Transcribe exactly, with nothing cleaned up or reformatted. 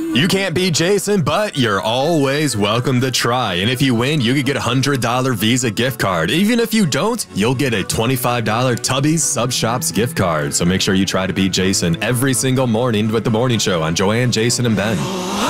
You can't beat Jason, but you're always welcome to try. And if you win, you could get a one hundred dollar Visa gift card. Even if you don't, you'll get a twenty-five dollar Tubby's Sub Shops gift card. So make sure you try to beat Jason every single morning with The Morning Show on Joanne, Jason, and Ben.